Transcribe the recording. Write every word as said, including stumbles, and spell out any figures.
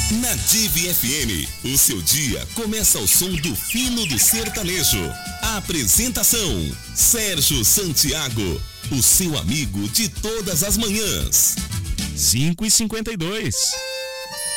Na Divi F M, o seu dia começa ao som do fino do sertanejo. A apresentação, Sérgio Santiago, o seu amigo de todas as manhãs. cinco e cinquenta e dois.